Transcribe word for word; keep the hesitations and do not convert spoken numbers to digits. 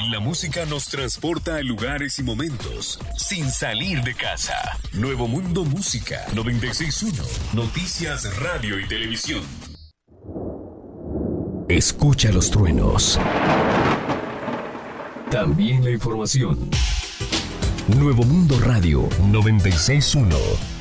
La música nos transporta a lugares y momentos sin salir de casa. Nuevo Mundo Música noventa y seis punto uno. Noticias, radio y televisión. Escucha los truenos. También la información. Nuevo Mundo Radio noventa y seis punto uno.